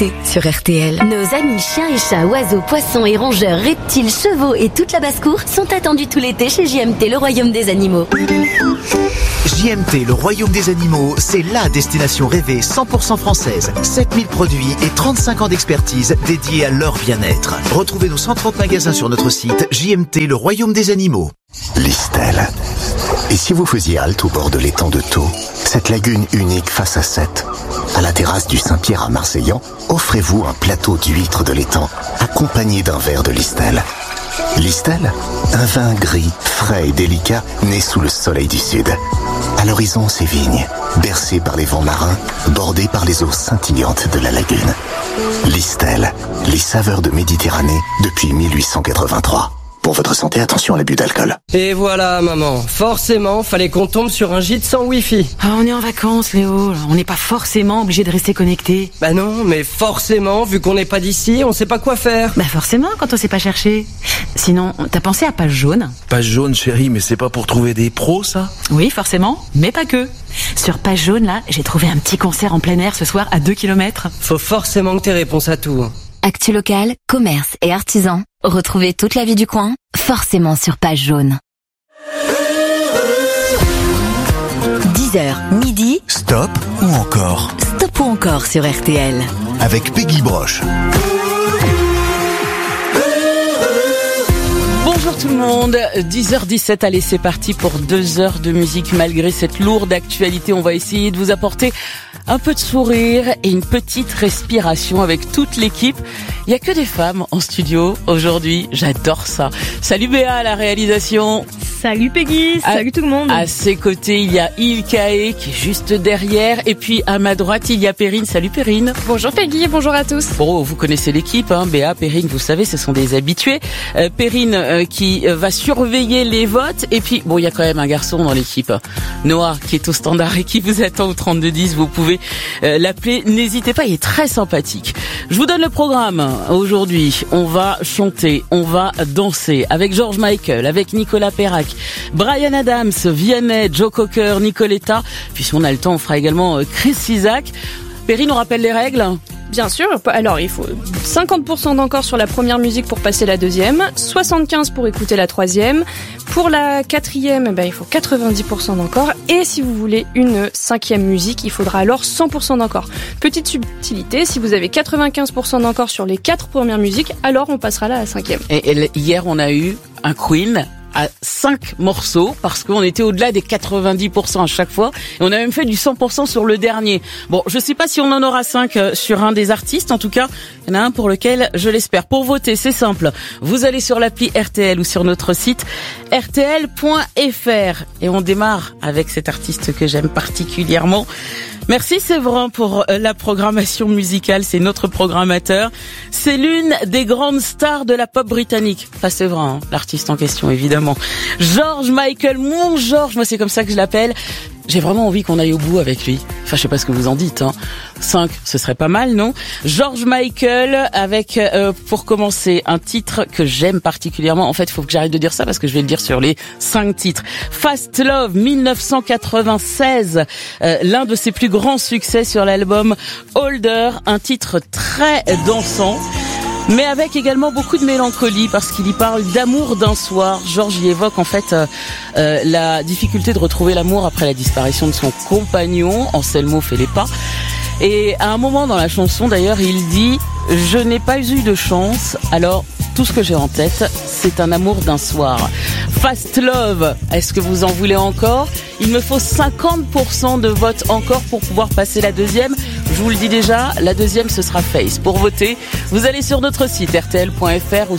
Sur RTL. Nos amis chiens et chats, oiseaux, poissons et rongeurs, reptiles, chevaux et toute la basse-cour sont attendus tout l'été chez JMT, le royaume des animaux. JMT, le royaume des animaux, c'est la destination rêvée 100% française. 7000 produits et 35 ans d'expertise dédiés à leur bien-être. Retrouvez nos 130 magasins sur notre site JMT, le royaume des animaux. Listel. Et si vous faisiez halte au bord de l'étang de Thau, cette lagune unique face à Sète, à la terrasse du Saint-Pierre à Marseillan, offrez-vous un plateau d'huîtres de l'étang, accompagné d'un verre de Listel. Listel, un vin gris, frais et délicat, né sous le soleil du sud. À l'horizon, ses vignes, bercées par les vents marins, bordées par les eaux scintillantes de la lagune. Listel, les saveurs de Méditerranée depuis 1883. Pour votre santé, attention à l'abus d'alcool. Et voilà, maman. Forcément, fallait qu'on tombe sur un gîte sans wifi. Ah, on est en vacances, Léo. On n'est pas forcément obligé de rester connecté. Bah non, mais forcément, vu qu'on n'est pas d'ici, on sait pas quoi faire. Bah forcément, quand on sait pas chercher. Sinon, t'as pensé à Page Jaune ? Page Jaune, chérie, mais c'est pas pour trouver des pros, ça ? Oui, forcément, mais pas que. Sur Page Jaune, là, j'ai trouvé un petit concert en plein air ce soir à 2 km. Faut forcément que t'aies réponse à tout. Actu locale, commerce et artisans. Retrouvez toute la vie du coin, forcément sur Page Jaune. 10h, midi. Stop ou encore ? Stop ou encore sur RTL. Avec Peggy Broche. Bonjour tout le monde, 10h17, allez c'est parti pour 2 heures de musique. Malgré cette lourde actualité, on va essayer de vous apporter un peu de sourire et une petite respiration avec toute l'équipe. Il y a que des femmes en studio aujourd'hui, j'adore ça. Salut Béa à la réalisation. Salut Peggy, salut tout le monde. À ses côtés, il y a Ilkae qui est juste derrière. Et puis à ma droite, il y a Perrine. Salut Perrine. Bonjour Peggy, bonjour à tous. Bon, vous connaissez l'équipe, hein, Béa, Perrine, vous savez, ce sont des habitués. Perrine qui va surveiller les votes. Et puis, bon, il y a quand même un garçon dans l'équipe. Noah qui est au standard et qui vous attend au 3210. Vous pouvez l'appeler, n'hésitez pas, il est très sympathique. Je vous donne le programme. Aujourd'hui, on va chanter, on va danser avec George Michael, avec Nicolas Perrac, Bryan Adams, Vianney, Joe Cocker, Nicoletta. Puis si on a le temps, on fera également Chris Isaak. Perrine, on rappelle les règles ? Bien sûr, alors il faut 50% d'encore sur la première musique pour passer la deuxième, 75% pour écouter la troisième. Pour la quatrième, il faut 90% d'encore. Et si vous voulez une cinquième musique, il faudra alors 100% d'encore. Petite subtilité, si vous avez 95% d'encore sur les 4 premières musiques, alors on passera là à la cinquième. Et hier, on a eu un Queen à 5 morceaux parce qu'on était au-delà des 90% à chaque fois et on a même fait du 100% sur le dernier. Bon, je sais pas si on en aura 5 sur un des artistes, en tout cas, il y en a un pour lequel je l'espère. Pour voter, c'est simple. Vous allez sur l'appli RTL ou sur notre site rtl.fr et on démarre avec cet artiste que j'aime particulièrement. Merci Séverin pour la programmation musicale, c'est notre programmateur. C'est l'une des grandes stars de la pop britannique. Pas Séverin, l'artiste en question évidemment. George Michael, mon George, moi c'est comme ça que je l'appelle. J'ai vraiment envie qu'on aille au bout avec lui. Enfin, je sais pas ce que vous en dites, hein. 5, ce serait pas mal, non? George Michael avec, pour commencer, un titre que j'aime particulièrement. En fait, il faut que j'arrête de dire ça parce que je vais le dire sur les 5 titres. Fast Love, 1996, l'un de ses plus grands succès sur l'album Older, un titre très dansant. Mais avec également beaucoup de mélancolie parce qu'il y parle d'amour d'un soir. George y évoque en fait la difficulté de retrouver l'amour après la disparition de son compagnon. Anselmo fait les pas. Et à un moment dans la chanson d'ailleurs, il dit « Je n'ai pas eu de chance, alors tout ce que j'ai en tête, c'est un amour d'un soir. » Fast Love, est-ce que vous en voulez encore ? Il me faut 50% de votes encore pour pouvoir passer la deuxième. Je vous le dis déjà, la deuxième ce sera Face. Pour voter, vous allez sur notre site rtl.fr ou